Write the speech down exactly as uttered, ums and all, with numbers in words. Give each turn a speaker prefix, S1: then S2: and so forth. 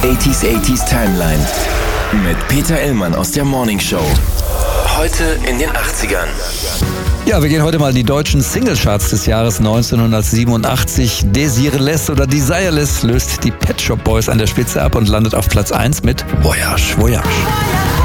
S1: achtziger achtziger Timeline mit Peter Illmann aus der Morning Show. Heute in den achtzigern.
S2: Ja, wir gehen heute mal in die deutschen Singlecharts des Jahres neunzehnhundertsiebenundachtzig. Desireless oder Desireless löst die Pet Shop Boys an der Spitze ab und landet auf Platz eins mit Voyage, Voyage.